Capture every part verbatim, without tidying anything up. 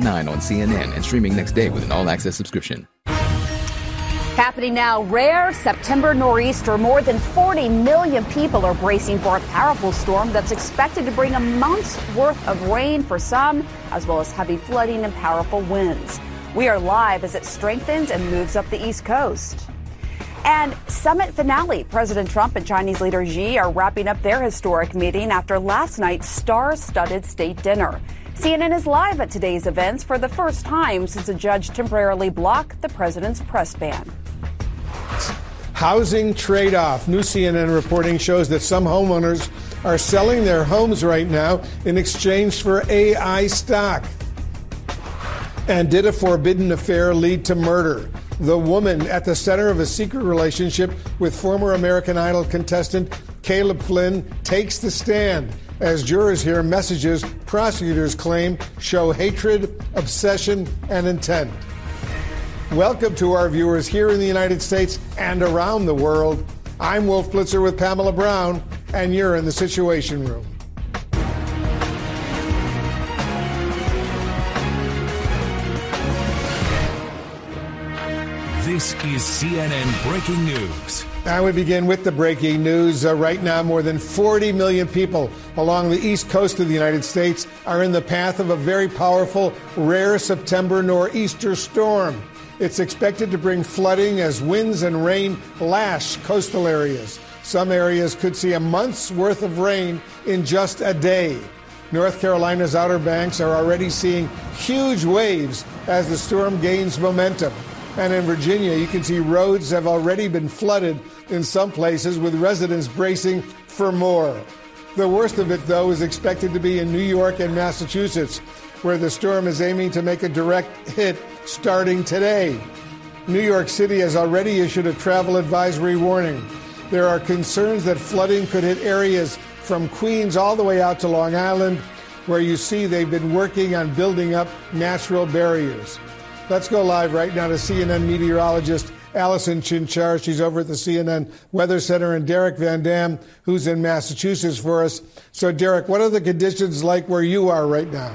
nine on C N N and streaming next day with an all-access subscription. Happening now, rare September nor'easter. More than forty million people are bracing for a powerful storm that's expected to bring a month's worth of rain for some, as well as heavy flooding and powerful winds. We are live as it strengthens and moves up the East Coast. And summit finale. President Trump and Chinese leader Xi are wrapping up their historic meeting after last night's star-studded state dinner. C N N is live at today's events for the first time since a judge temporarily blocked the president's press ban. Housing trade-off. New C N N reporting shows that some homeowners are selling their homes right now in exchange for A I stock. And did a forbidden affair lead to murder? The woman at the center of a secret relationship with former American Idol contestant Caleb Flynn takes the stand as jurors hear messages prosecutors claim show hatred, obsession, and intent. Welcome to our viewers here in the United States and around the world. I'm Wolf Blitzer with Pamela Brown, and you're in the Situation Room. This is C N N Breaking News. And we begin with the breaking news. Uh, right now, more than forty million people along the east coast of the United States are in the path of a very powerful, rare September nor'easter storm. It's expected to bring flooding as winds and rain lash coastal areas. Some areas could see a month's worth of rain in just a day. North Carolina's Outer Banks are already seeing huge waves as the storm gains momentum. And in Virginia, you can see roads have already been flooded in some places, with residents bracing for more. The worst of it, though, is expected to be in New York and Massachusetts, where the storm is aiming to make a direct hit starting today. New York City has already issued a travel advisory warning. There are concerns that flooding could hit areas from Queens all the way out to Long Island, where you see they've been working on building up natural barriers. Let's go live right now to C N N meteorologist Allison Chinchar. She's over at the C N N Weather Center, and Derek Van Dam, who's in Massachusetts for us. So, Derek, what are the conditions like where you are right now?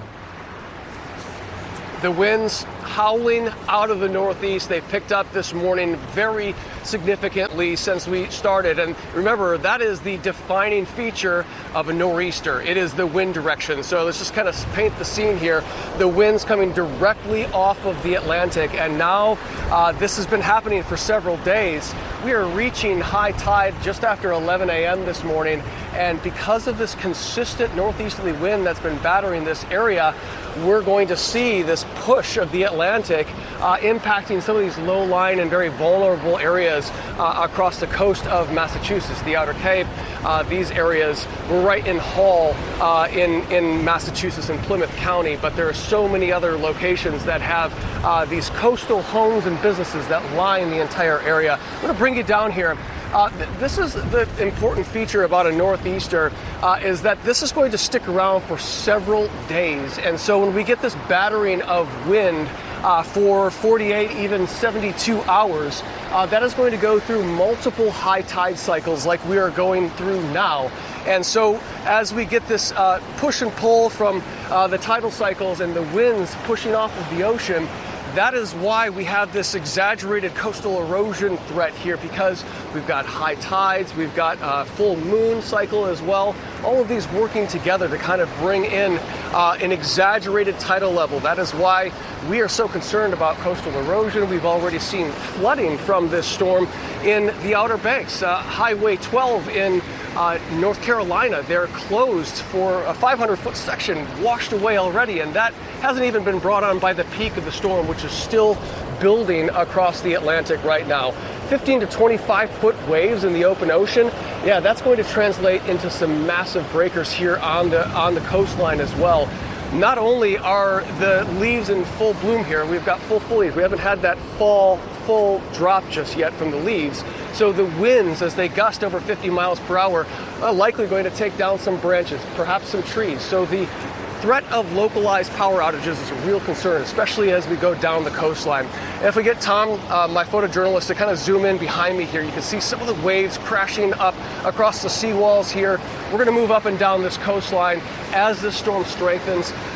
The winds howling out of the northeast. They've picked up this morning very significantly since we started. And remember, that is the defining feature of a nor'easter. It is the wind direction. So let's just kind of paint the scene here. The wind's coming directly off of the Atlantic. And now uh, this has been happening for several days. We are reaching high tide just after eleven a.m. this morning. And because of this consistent northeasterly wind that's been battering this area, we're going to see this push of the Atlantic uh, impacting some of these low-lying and very vulnerable areas uh, across the coast of Massachusetts, the Outer Cape. Uh, these areas, we're right in Hall uh, in, in Massachusetts and Plymouth County, but there are so many other locations that have uh, these coastal homes and businesses that line the entire area. I'm going to bring you down here. Uh, th- this is the important feature about a northeaster, uh, is that this is going to stick around for several days. And so when we get this battering of wind uh, for forty-eight, even seventy-two hours, uh, that is going to go through multiple high tide cycles like we are going through now. And so as we get this uh, push and pull from uh, the tidal cycles and the winds pushing off of the ocean, that is why we have this exaggerated coastal erosion threat here, because we've got high tides, we've got a full moon cycle as well, all of these working together to kind of bring in uh, an exaggerated tidal level. That is why we are so concerned about coastal erosion. We've already seen flooding from this storm in the Outer Banks. Uh, Highway twelve in Uh, North Carolina, they're closed for a five hundred foot section, washed away already, and that hasn't even been brought on by the peak of the storm, which is still building across the Atlantic right now. fifteen to twenty-five foot waves in the open ocean. Yeah, that's going to translate into some massive breakers here on the on the coastline as well. Not only are the leaves in full bloom here, we've got full foliage. We haven't had that fall full drop just yet from the leaves. So the winds, as they gust over fifty miles per hour, are likely going to take down some branches, perhaps some trees. So the threat of localized power outages is a real concern, especially as we go down the coastline. And if we get Tom, uh, my photojournalist, to kind of zoom in behind me here, you can see some of the waves crashing up across the seawalls here. We're going to move up and down this coastline as this storm strengthens.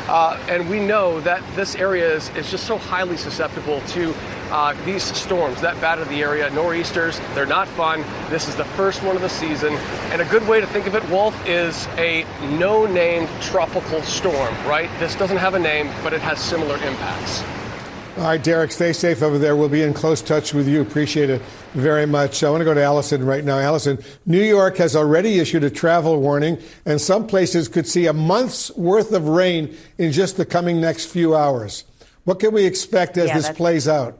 Uh, and we know that this area is, is just so highly susceptible to uh, these storms that batter the area. Nor'easters, they're not fun. This is the first one of the season. And a good way to think of it, Wolf, is a no-named tropical storm, right? This doesn't have a name, but it has similar impacts. All right, Derek, stay safe over there. We'll be in close touch with you. Appreciate it very much. I want to go to Allison right now. Allison, New York has already issued a travel warning, and some places could see a month's worth of rain in just the coming next few hours. What can we expect as yeah, this plays out?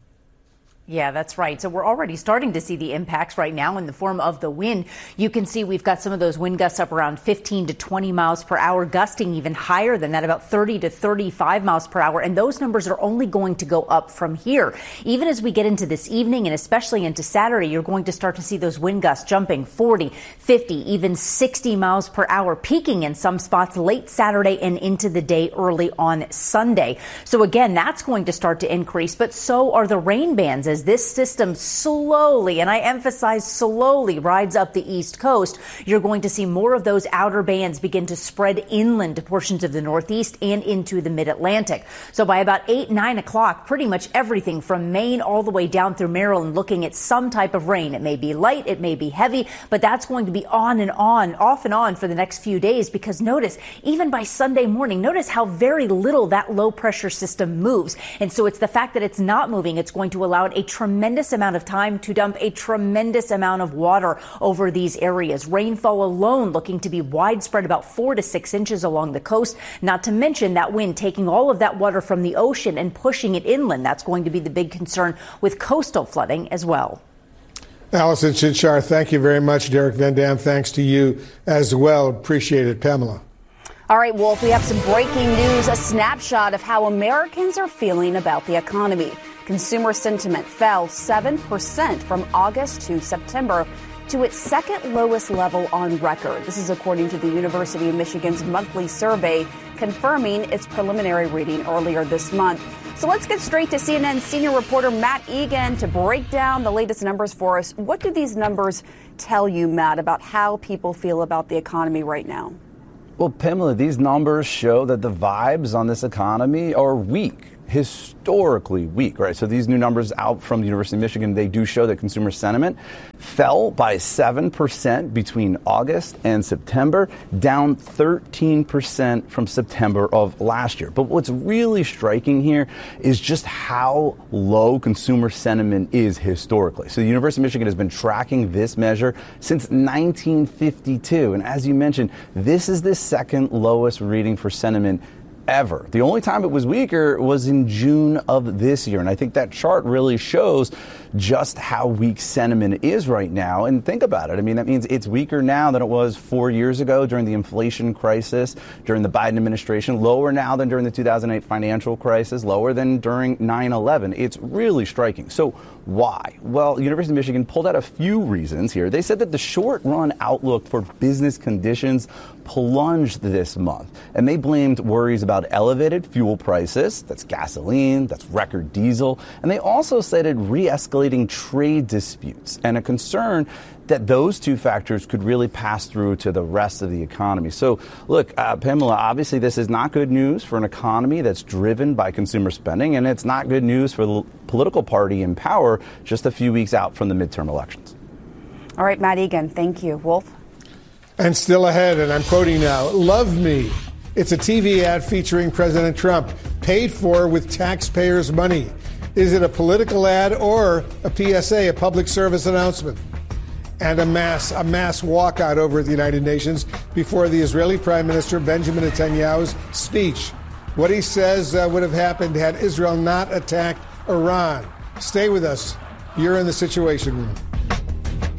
Yeah, that's right. So we're already starting to see the impacts right now in the form of the wind. You can see we've got some of those wind gusts up around fifteen to twenty miles per hour, gusting even higher than that, about thirty to thirty-five miles per hour. And those numbers are only going to go up from here. Even as we get into this evening and especially into Saturday, you're going to start to see those wind gusts jumping forty, fifty, even sixty miles per hour, peaking in some spots late Saturday and into the day early on Sunday. So again, that's going to start to increase, but so are the rain bands as this system slowly, and I emphasize slowly, rides up the East Coast. You're going to see more of those outer bands begin to spread inland to portions of the Northeast and into the Mid-Atlantic. So by about eight, nine o'clock, pretty much everything from Maine all the way down through Maryland looking at some type of rain. It may be light, it may be heavy, but that's going to be on and on, off and on for the next few days, because notice, even by Sunday morning, notice how very little that low pressure system moves. And so it's the fact that it's not moving, it's going to allow it a tremendous amount of time to dump a tremendous amount of water over these areas. Rainfall alone looking to be widespread, about four to six inches along the coast, not to mention that wind taking all of that water from the ocean and pushing it inland. That's going to be the big concern with coastal flooding as well. Allison Chinchar, thank you very much. Derek Van Dam, thanks to you as well. Appreciate it. Pamela. All right, Wolf, we have some breaking news, a snapshot of how Americans are feeling about the economy. Consumer sentiment fell seven percent from August to September to its second lowest level on record. This is according to the University of Michigan's monthly survey, confirming its preliminary reading earlier this month. So let's get straight to C N N senior reporter Matt Egan to break down the latest numbers for us. What do these numbers tell you, Matt, about how people feel about the economy right now? Well, Pamela, these numbers show that the vibes on this economy are weak. Historically weak, right? So these new numbers out from the University of Michigan, they do show that consumer sentiment fell by seven percent between August and September, down thirteen percent from September of last year. But what's really striking here is just how low consumer sentiment is historically. So the University of Michigan has been tracking this measure since nineteen fifty-two. And as you mentioned, this is the second lowest reading for sentiment ever. The only time it was weaker was in June of this year. And I think that chart really shows just how weak sentiment is right now. And think about it. I mean, that means it's weaker now than it was four years ago during the inflation crisis, during the Biden administration, lower now than during the two thousand eight financial crisis, lower than during nine eleven. It's really striking. So why? Well, the University of Michigan pulled out a few reasons here. They said that the short run outlook for business conditions plunged this month, and they blamed worries about elevated fuel prices, that's gasoline, that's record diesel, and they also cited re-escalating trade disputes and a concern that those two factors could really pass through to the rest of the economy. So, look, uh, Pamela, obviously this is not good news for an economy that's driven by consumer spending, and it's not good news for the political party in power just a few weeks out from the midterm elections. All right, Matt Egan, thank you. Wolf? And still ahead, and I'm quoting now, "Love me." It's a T V ad featuring President Trump, paid for with taxpayers' money. Is it a political ad or a P S A, a public service announcement? And a mass, a mass walkout over at the United Nations before the Israeli Prime Minister Benjamin Netanyahu's speech. What he says uh, would have happened had Israel not attacked Iran. Stay with us. You're in the Situation Room.